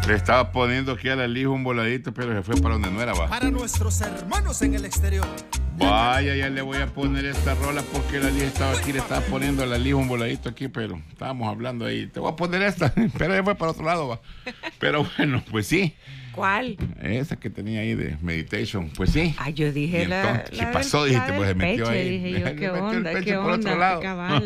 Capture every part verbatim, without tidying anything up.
Le estaba poniendo aquí a la lija un voladito, pero se fue para donde no era, va. Para nuestros hermanos en el exterior. Vaya, ya le voy a poner esta rola porque la lija estaba aquí, le estaba poniendo a la lija un voladito aquí, pero estábamos hablando ahí. Te voy a poner esta, pero ya fue para otro lado, va. Pero bueno, pues sí. ¿Cuál? Esa que tenía ahí de Meditation, pues sí. Ay, yo dije la, entonces, la ¿qué pasó? Del, Dijiste, pues se metió peche, ahí. Dije yo, ¿qué onda? ¿Qué por onda? otro lado.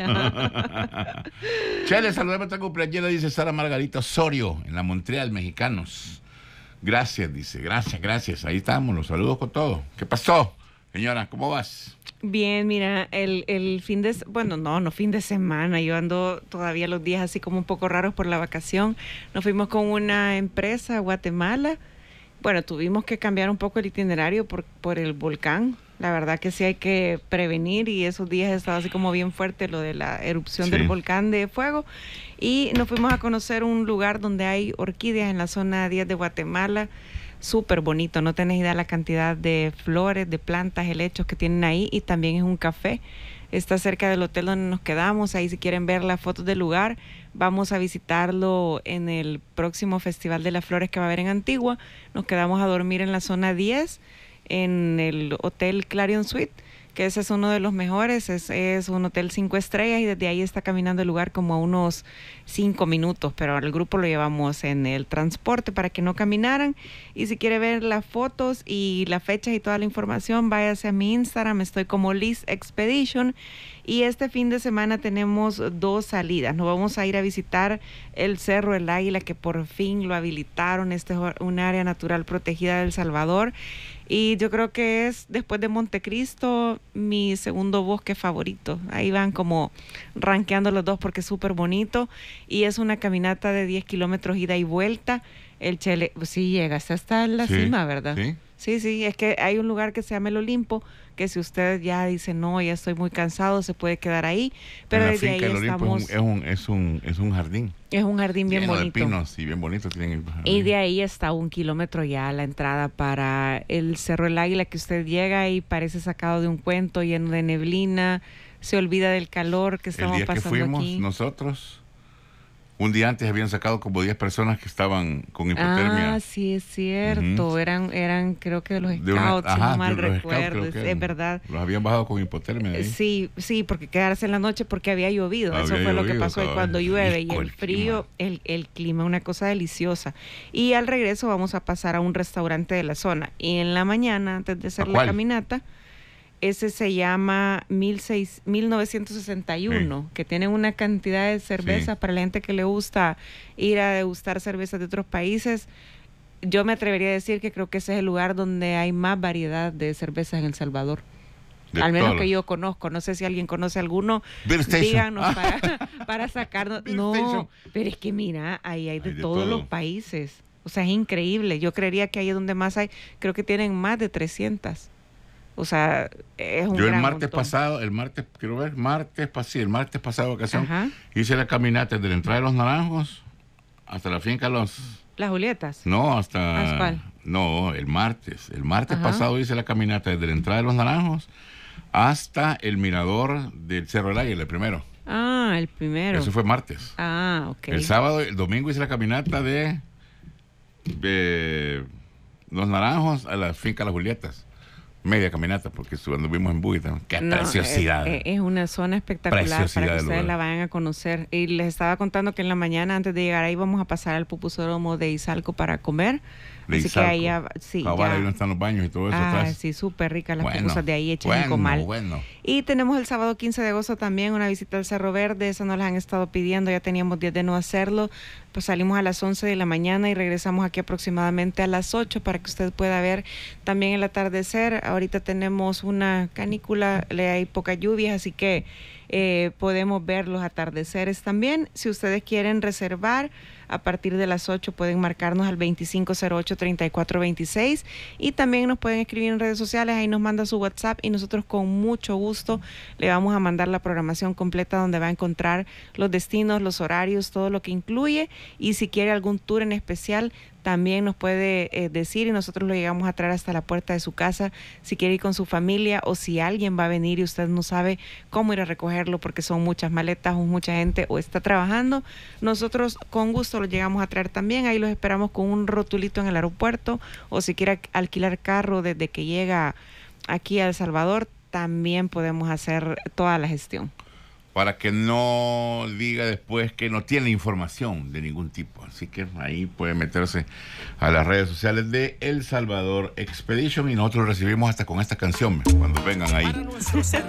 Cabala. Chale, saludame, está cumpleaños, dice Sara Margarita Osorio, en la Montreal, Mexicanos. Gracias, dice, gracias, gracias. Ahí estamos, los saludos con todo. ¿Qué pasó, señora? ¿Cómo vas? Bien, mira, el, el fin de... Bueno, no, no fin de semana. Yo ando todavía los días así como un poco raros por la vacación. Nos fuimos con una empresa a Guatemala. Bueno, tuvimos que cambiar un poco el itinerario por, por el volcán. La verdad que sí hay que prevenir y esos días estaba así como bien fuerte lo de la erupción sí. del volcán de fuego. Y nos fuimos a conocer un lugar donde hay orquídeas en la zona diez de Guatemala. Súper bonito, no tenés idea la cantidad de flores, de plantas, helechos que tienen ahí, y también es un café. Está cerca del hotel donde nos quedamos. Ahí si quieren ver las fotos del lugar, vamos a visitarlo en el próximo Festival de las Flores que va a haber en Antigua. Nos quedamos a dormir en la zona diez, en el Hotel Clarion Suite, que ese es uno de los mejores. Es, es un hotel cinco estrellas y desde ahí está caminando el lugar como a unos cinco minutos, pero al grupo lo llevamos en el transporte para que no caminaran. Y si quiere ver las fotos y las fechas y toda la información, váyase a mi Instagram, estoy como Liz Expedition. Y este fin de semana tenemos dos salidas. Nos vamos a ir a visitar el Cerro El Águila, que por fin lo habilitaron. Este es un área natural protegida de El Salvador. Y yo creo que es, después de Montecristo, mi segundo bosque favorito. Ahí van como rankeando los dos porque es súper bonito. Y es una caminata de diez kilómetros ida y vuelta. El Chele, sí, llegas hasta la sí, cima, ¿verdad? Sí. Sí, sí, es que hay un lugar que se llama el Olimpo, que si usted ya dice, no, ya estoy muy cansado, se puede quedar ahí, pero desde ahí estamos... Es un, es, un, es un jardín. Es un jardín bien lleno bonito. de pinos y bien bonito. Tienen y de ahí está un kilómetro ya la entrada para el Cerro El Águila, que usted llega y parece sacado de un cuento, lleno de neblina, se olvida del calor que estamos pasando aquí. El día que fuimos aquí. nosotros... Un día antes habían sacado como diez personas que estaban con hipotermia. Ah, sí, es cierto. Uh-huh. Eran, eran, creo que de los scouts, una, ajá, si no mal recuerdo. Scouts, es, es verdad. Los habían bajado con hipotermia. Ahí. Sí, sí, porque quedarse en la noche porque había llovido. Había Eso fue llovido, lo que pasó. Y cuando llueve y el, el frío, el, el clima es una cosa deliciosa. Y al regreso vamos a pasar a un restaurante de la zona. Y en la mañana, antes de hacer la caminata, ese se llama mil novecientos sesenta y uno, sí. que tiene una cantidad de cervezas sí. para la gente que le gusta ir a degustar cervezas de otros países. Yo me atrevería a decir que creo que ese es el lugar donde hay más variedad de cervezas en El Salvador. De Al menos todos. Que yo conozco. No sé si alguien conoce alguno. Díganos para, para sacarnos. Beer no, Station. Pero es que mira, ahí hay de, hay de todos todo. los países. O sea, es increíble. Yo creería que ahí es donde más hay. Creo que tienen más de trescientas. O sea, es un Yo gran el martes montón. pasado, el martes, quiero ver, martes, sí, el martes pasado de vacación, Ajá. hice la caminata desde la entrada de Los Naranjos hasta la finca Los... ¿Las Julietas? No, hasta... ¿Hasta cuál? No, el martes. El martes Ajá. pasado hice la caminata desde la entrada de Los Naranjos hasta el mirador del Cerro del Águila, el primero. Ah, el primero. Eso fue martes. Ah, ok. El sábado, el domingo hice la caminata de, de Los Naranjos a la finca Las Julietas. Media caminata, porque cuando vimos en Buggy, qué no, preciosidad. Es, es una zona espectacular preciosidad para que ustedes la vayan a conocer. Y les estaba contando que en la mañana, antes de llegar ahí, vamos a pasar al pupusódromo de Izalco para comer. De Así Izalco. que ahí ya, sí, Cabal, ya. ahí no están los baños y todo eso Ah, atrás. sí, súper ricas las bueno, pupusas de ahí hechas bueno, en comal. Bueno. Y tenemos el sábado quince de agosto también una visita al Cerro Verde. Esa nos la han estado pidiendo, ya teníamos días de no hacerlo. Pues salimos a las once de la mañana y regresamos aquí aproximadamente a las ocho para que usted pueda ver también el atardecer. Ahorita tenemos una canícula, le hay pocas lluvias, así que eh, podemos ver los atardeceres también. Si ustedes quieren reservar, a partir de las ocho pueden marcarnos al veinticinco cero ocho, treinta y cuatro veintiséis y también nos pueden escribir en redes sociales, ahí nos manda su WhatsApp y nosotros con mucho gusto le vamos a mandar la programación completa donde va a encontrar los destinos, los horarios, todo lo que incluye, y si quiere algún tour en especial también nos puede eh, decir y nosotros lo llegamos a traer hasta la puerta de su casa si quiere ir con su familia o si alguien va a venir y usted no sabe cómo ir a recoger recogerlo porque son muchas maletas o mucha gente o está trabajando, nosotros con gusto los llegamos a traer también. Ahí los esperamos con un rotulito en el aeropuerto, o si quiere alquilar carro desde que llega aquí a El Salvador, también podemos hacer toda la gestión. Para que no diga después que no tiene información de ningún tipo. Así que ahí puede meterse a las redes sociales de El Salvador Expedition y nosotros recibimos hasta con esta canción cuando vengan ahí.